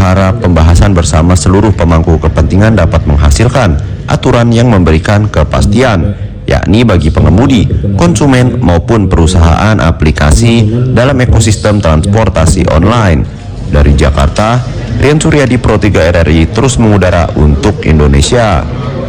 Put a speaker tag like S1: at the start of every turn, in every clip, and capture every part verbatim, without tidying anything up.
S1: berharap pembahasan bersama seluruh pemangku kepentingan dapat menghasilkan aturan yang memberikan kepastian, yakni bagi pengemudi, konsumen maupun perusahaan aplikasi dalam ekosistem transportasi online. Dari Jakarta, Rian Suryadi, Pro tiga R R I terus mengudara untuk Indonesia.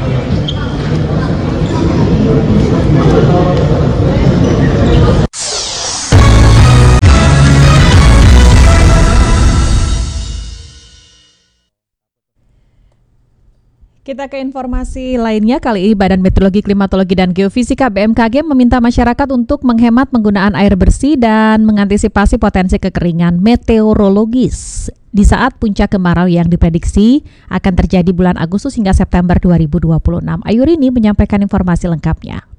S2: Kita ke informasi lainnya. Kali ini Badan Meteorologi, Klimatologi, dan Geofisika B M K G meminta masyarakat untuk menghemat penggunaan air bersih dan mengantisipasi potensi kekeringan meteorologis di saat puncak kemarau yang diprediksi akan terjadi bulan Agustus hingga September dua ribu dua puluh enam. Ayurini menyampaikan informasi lengkapnya.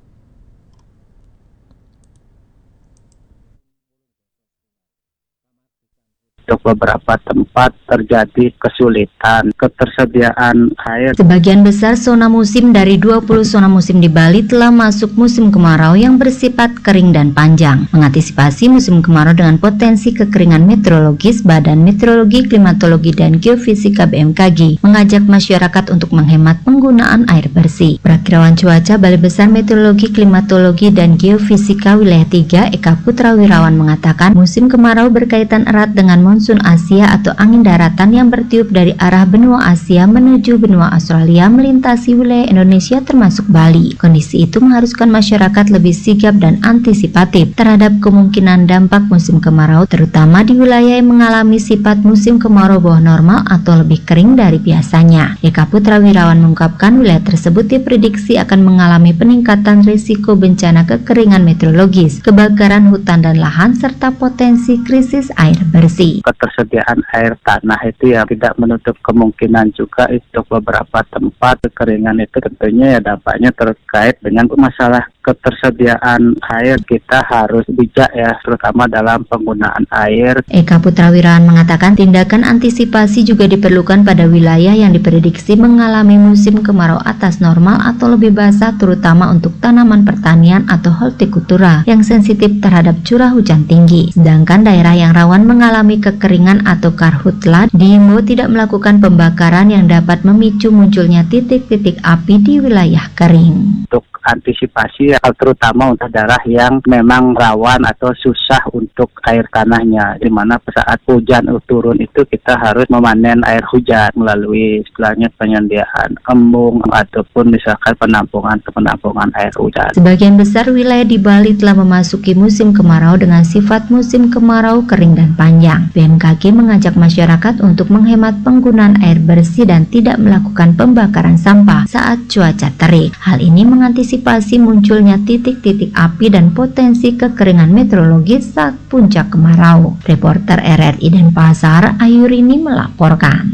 S3: Untuk beberapa tempat terjadi kesulitan ketersediaan air.
S4: Sebagian besar zona musim dari dua puluh zona musim di Bali telah masuk musim kemarau yang bersifat kering dan panjang. Mengantisipasi musim kemarau dengan potensi kekeringan meteorologis, Badan Meteorologi, Klimatologi, dan Geofisika B M K G mengajak masyarakat untuk menghemat penggunaan air bersih. Perakirawan cuaca Balai Besar Meteorologi, Klimatologi, dan Geofisika Wilayah tiga Eka Putra Wirawan mengatakan musim kemarau berkaitan erat dengan monsun Asia atau angin daratan yang bertiup dari arah benua Asia menuju benua Australia melintasi wilayah Indonesia termasuk Bali. Kondisi itu mengharuskan masyarakat lebih sigap dan antisipatif terhadap kemungkinan dampak musim kemarau, terutama di wilayah yang mengalami sifat musim kemarau bawah normal atau lebih kering dari biasanya. Eka Putra Wirawan mengungkapkan wilayah tersebut diprediksi akan mengalami peningkatan risiko bencana kekeringan meteorologis, kebakaran hutan dan lahan, serta potensi krisis air bersih.
S3: Ketersediaan air tanah itu yang tidak menutup kemungkinan juga untuk beberapa tempat kekeringan itu tentunya ya dampaknya terkait dengan masalah ketersediaan air. Kita harus bijak ya, terutama dalam penggunaan air.
S4: Eka Putra Wirawan mengatakan tindakan antisipasi juga diperlukan pada wilayah yang diprediksi mengalami musim kemarau atas normal atau lebih basah, terutama untuk tanaman pertanian atau hortikultura yang sensitif terhadap curah hujan tinggi. Sedangkan daerah yang rawan mengalami kekeringan atau karhutla diimbau tidak melakukan pembakaran yang dapat memicu munculnya titik-titik api di wilayah kering.
S3: Untuk antisipasi terutama untuk daerah yang memang rawan atau susah untuk air tanahnya, di mana saat hujan turun itu kita harus memanen air hujan melalui istilahnya penyediaan embung ataupun misalkan penampungan penampungan air hujan.
S4: Sebagian besar wilayah di Bali telah memasuki musim kemarau dengan sifat musim kemarau kering dan panjang. B M K G mengajak masyarakat untuk menghemat penggunaan air bersih dan tidak melakukan pembakaran sampah saat cuaca terik. Hal ini mengantisipasi munculnya titik-titik api dan potensi kekeringan meteorologis saat puncak kemarau. Reporter R R I Denpasar, Ayurini melaporkan.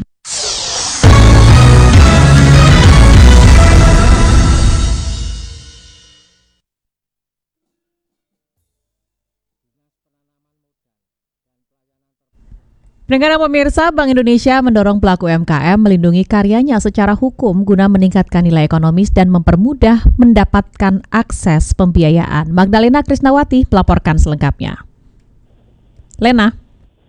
S2: Pendengar pemirsa, Bank Indonesia mendorong pelaku U M K M melindungi karyanya secara hukum guna meningkatkan nilai ekonomis dan mempermudah mendapatkan akses pembiayaan. Magdalena Krisnawati melaporkan selengkapnya. Lena.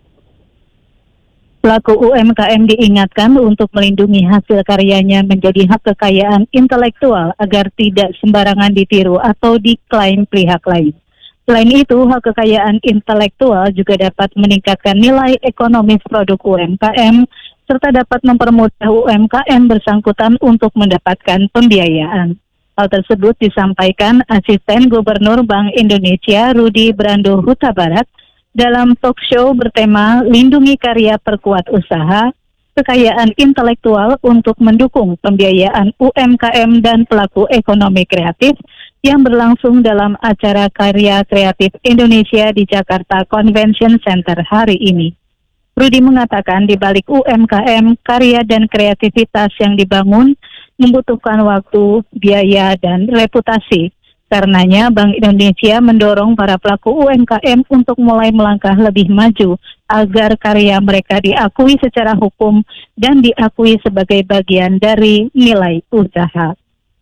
S5: Pelaku U M K M diingatkan untuk melindungi hasil karyanya menjadi hak kekayaan intelektual agar tidak sembarangan ditiru atau diklaim pihak lain. Selain itu, hak kekayaan intelektual juga dapat meningkatkan nilai ekonomis produk U M K M serta dapat mempermudah U M K M bersangkutan untuk mendapatkan pembiayaan. Hal tersebut disampaikan Asisten Gubernur Bank Indonesia Rudi Brando Huta Barat dalam talk show bertema Lindungi Karya Perkuat Usaha, Kekayaan Intelektual untuk mendukung pembiayaan U M K M dan pelaku ekonomi kreatif yang berlangsung dalam acara Karya Kreatif Indonesia di Jakarta Convention Center hari ini. Rudi mengatakan di balik U M K M, karya dan kreativitas yang dibangun membutuhkan waktu, biaya, dan reputasi. Karenanya Bank Indonesia mendorong para pelaku U M K M untuk mulai melangkah lebih maju agar karya mereka diakui secara hukum dan diakui sebagai bagian dari nilai usaha.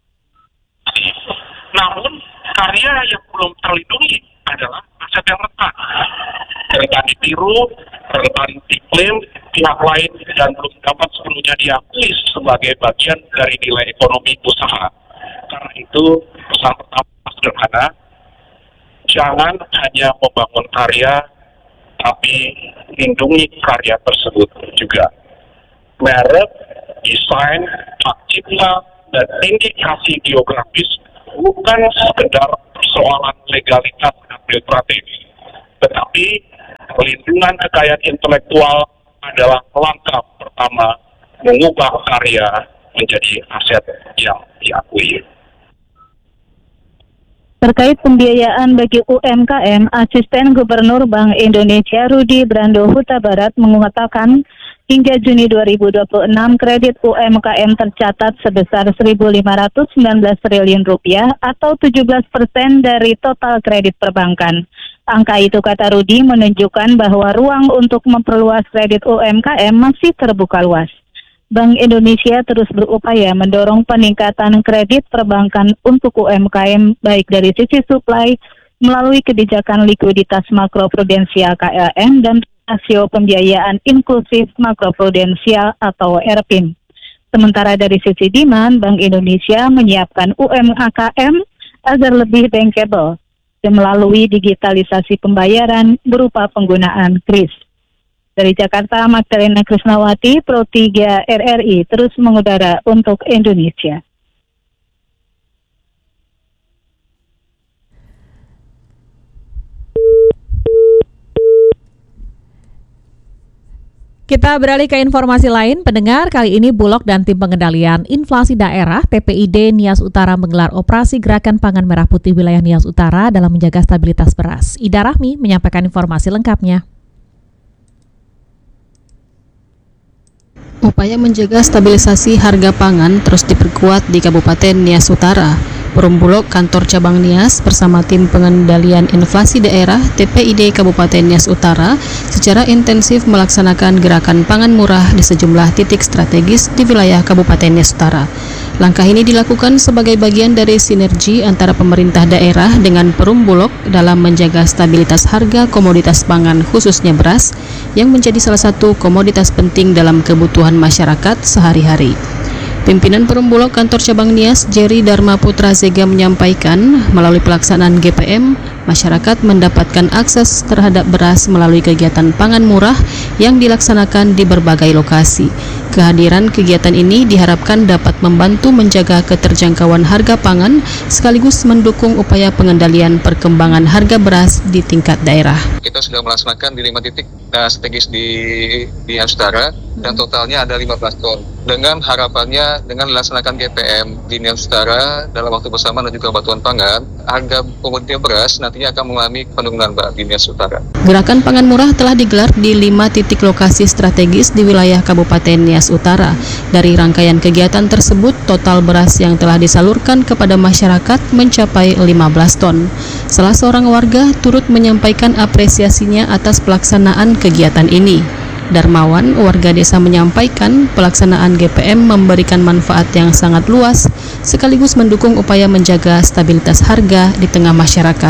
S6: Namun karya yang belum terlindungi adalah aset yang retak, rentan ditiru, rentan diklaim, pihak lain dan belum dapat sepenuhnya diakui sebagai bagian dari nilai ekonomi usaha. Karena itu pesan pertama sederhana, jangan hanya membangun karya, tapi lindungi karya tersebut juga. Merek, desain, hak cipta, dan indikasi geografis bukan sekedar persoalan legalitas administratif, tetapi pelindungan kekayaan intelektual adalah langkah pertama mengubah karya menjadi aset yang diakui.
S5: Terkait pembiayaan bagi U M K M, Asisten Gubernur Bank Indonesia Rudi Brando Huta Barat mengatakan hingga Juni dua ribu dua puluh enam kredit U M K M tercatat sebesar seribu lima ratus sembilan belas triliun rupiah atau tujuh belas persen dari total kredit perbankan. Angka itu, kata Rudi, menunjukkan bahwa ruang untuk memperluas kredit U M K M masih terbuka luas. Bank Indonesia terus berupaya mendorong peningkatan kredit perbankan untuk U M K M baik dari sisi suplai melalui kebijakan likuiditas makroprudensial K L M dan rasio pembiayaan inklusif makroprudensial atau R P I M. Sementara dari sisi demand, Bank Indonesia menyiapkan U M K M agar lebih bankable dan melalui digitalisasi pembayaran berupa penggunaan kris. Dari Jakarta, Magdalena Krisnawati, Pro tiga R R I, terus mengudara untuk Indonesia.
S2: Kita beralih ke informasi lain, pendengar. Kali ini Bulog dan Tim Pengendalian Inflasi Daerah T P I D Nias Utara menggelar operasi Gerakan Pangan Merah Putih wilayah Nias Utara dalam menjaga stabilitas beras. Ida Rahmi menyampaikan informasi lengkapnya.
S7: Upaya menjaga stabilisasi harga pangan terus diperkuat di Kabupaten Nias Utara. Perum Bulog Kantor Cabang Nias bersama Tim Pengendalian Inflasi Daerah T P I D Kabupaten Nias Utara secara intensif melaksanakan gerakan pangan murah di sejumlah titik strategis di wilayah Kabupaten Nias Utara. Langkah ini dilakukan sebagai bagian dari sinergi antara pemerintah daerah dengan Perum Bulog dalam menjaga stabilitas harga komoditas pangan khususnya beras yang menjadi salah satu komoditas penting dalam kebutuhan masyarakat sehari-hari. Pimpinan Perum Bulog Kantor Cabang Nias, Jerry Dharma Putra Zega menyampaikan, melalui pelaksanaan G P M, masyarakat mendapatkan akses terhadap beras melalui kegiatan pangan murah yang dilaksanakan di berbagai lokasi. Kehadiran kegiatan ini diharapkan dapat membantu menjaga keterjangkauan harga pangan sekaligus mendukung upaya pengendalian perkembangan harga beras di tingkat daerah.
S8: Kita sudah melaksanakan di lima titik uh, strategis di di Nias Utara dan totalnya ada lima belas ton. Dengan harapannya dengan dilaksanakan G P M di Nias Utara dalam waktu bersamaan dan juga bantuan pangan, harga komoditas beras nantinya akan mengalami penurunan Mbak di Nias Utara.
S7: Gerakan pangan murah telah digelar di lima titik lokasi strategis di wilayah Kabupaten Nias Utara. Dari rangkaian kegiatan tersebut, total beras yang telah disalurkan kepada masyarakat mencapai lima belas ton. Salah seorang warga turut menyampaikan apresiasinya atas pelaksanaan kegiatan ini. Darmawan, warga desa, menyampaikan pelaksanaan G P M memberikan manfaat yang sangat luas sekaligus mendukung upaya menjaga stabilitas harga di tengah masyarakat.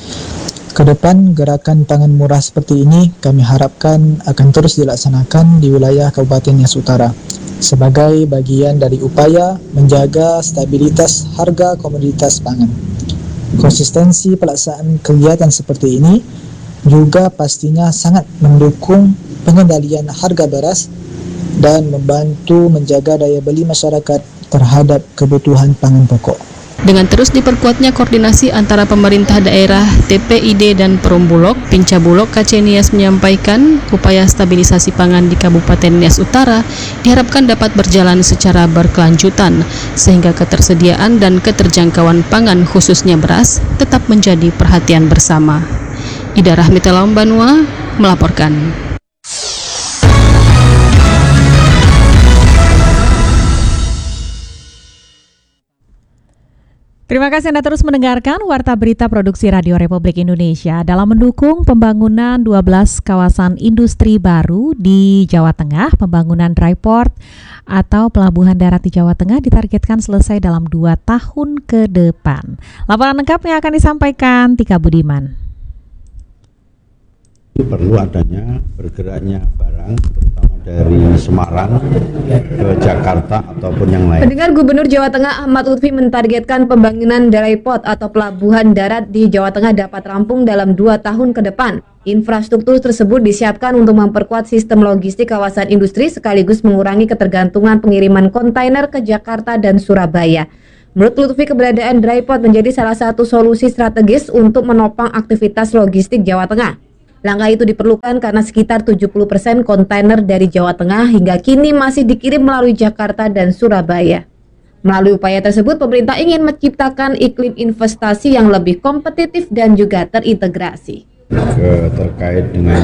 S9: Kedepan gerakan pangan murah seperti ini kami harapkan akan terus dilaksanakan di wilayah Kabupaten Nias Utara sebagai bagian dari upaya menjaga stabilitas harga komoditas pangan. Konsistensi pelaksanaan kegiatan seperti ini juga pastinya sangat mendukung pengendalian harga beras dan membantu menjaga daya beli masyarakat terhadap kebutuhan pangan pokok.
S7: Dengan terus diperkuatnya koordinasi antara pemerintah daerah, T P I D dan Perum Bulog, Pinca Bulog K C Nias menyampaikan upaya stabilisasi pangan di Kabupaten Nias Utara diharapkan dapat berjalan secara berkelanjutan sehingga ketersediaan dan keterjangkauan pangan khususnya beras tetap menjadi perhatian bersama. Ida Rahmi Banua melaporkan.
S2: Terima kasih Anda terus mendengarkan Warta Berita Produksi Radio Republik Indonesia dalam mendukung pembangunan dua belas kawasan industri baru di Jawa Tengah. Pembangunan dry port atau pelabuhan darat di Jawa Tengah ditargetkan selesai dalam dua tahun ke depan. Laporan lengkapnya akan disampaikan Tika Budiman.
S10: Perlu adanya bergeraknya barang terutama dari Semarang ke Jakarta ataupun yang lain.
S11: Pendengar, Gubernur Jawa Tengah Ahmad Lutfi mentargetkan pembangunan dry port atau pelabuhan darat di Jawa Tengah dapat rampung dalam dua tahun ke depan. Infrastruktur tersebut disiapkan untuk memperkuat sistem logistik kawasan industri sekaligus mengurangi ketergantungan pengiriman kontainer ke Jakarta dan Surabaya. Menurut Lutfi, keberadaan dry port menjadi salah satu solusi strategis untuk menopang aktivitas logistik Jawa Tengah. Langkah itu diperlukan karena sekitar tujuh puluh persen kontainer dari Jawa Tengah hingga kini masih dikirim melalui Jakarta dan Surabaya. Melalui upaya tersebut, pemerintah ingin menciptakan iklim investasi yang lebih kompetitif dan juga terintegrasi.
S10: Ke, terkait dengan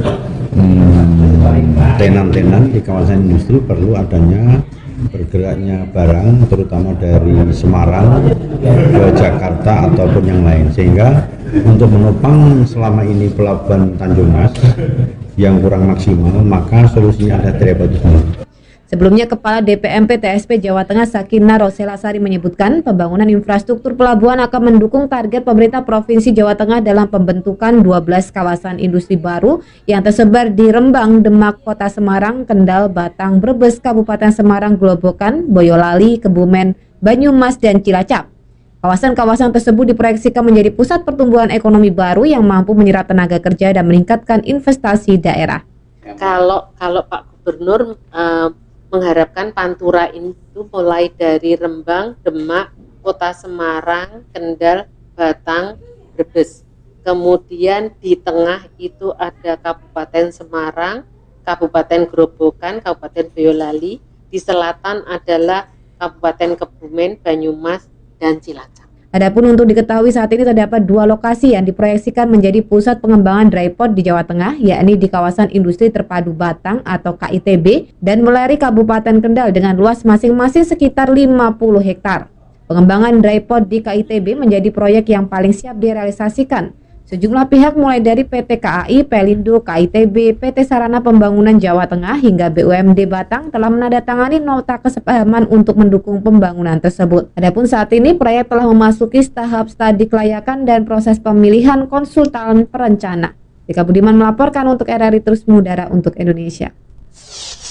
S10: hmm, tenan-tenan di kawasan industri perlu adanya bergeraknya barang terutama dari Semarang ke Jakarta ataupun yang lain, sehingga untuk menopang selama ini pelabuhan Tanjung Mas yang kurang maksimal, maka solusinya ada dry port.
S11: Sebelumnya, Kepala D P M P T S P Jawa Tengah Sakinah Roselasari menyebutkan pembangunan infrastruktur pelabuhan akan mendukung target pemerintah Provinsi Jawa Tengah dalam pembentukan dua belas kawasan industri baru yang tersebar di Rembang, Demak, Kota Semarang, Kendal, Batang, Brebes, Kabupaten Semarang, Grobogan, Boyolali, Kebumen, Banyumas, dan Cilacap. Kawasan-kawasan tersebut diproyeksikan menjadi pusat pertumbuhan ekonomi baru yang mampu menyerap tenaga kerja dan meningkatkan investasi daerah.
S12: Kalau kalau Pak Gubernur uh, mengharapkan Pantura itu mulai dari Rembang, Demak, Kota Semarang, Kendal, Batang, Brebes. Kemudian di tengah itu ada Kabupaten Semarang, Kabupaten Grobogan, Kabupaten Boyolali. Di selatan adalah Kabupaten Kebumen, Banyumas, dan Cilacap.
S11: Adapun untuk diketahui saat ini terdapat dua lokasi yang diproyeksikan menjadi pusat pengembangan dry port di Jawa Tengah, yakni di kawasan industri terpadu Batang atau K I T B dan Weleri Kabupaten Kendal dengan luas masing-masing sekitar lima puluh hektar. Pengembangan dry port di K I T B menjadi proyek yang paling siap direalisasikan. Sejumlah pihak mulai dari P T K A I, Pelindo, K I T B, P T Sarana Pembangunan Jawa Tengah hingga B U M D Batang telah menandatangani nota kesepahaman untuk mendukung pembangunan tersebut. Adapun saat ini proyek telah memasuki tahap studi kelayakan dan proses pemilihan konsultan perencana. Dika Budiman melaporkan untuk R R I Terus Mengudara untuk Indonesia.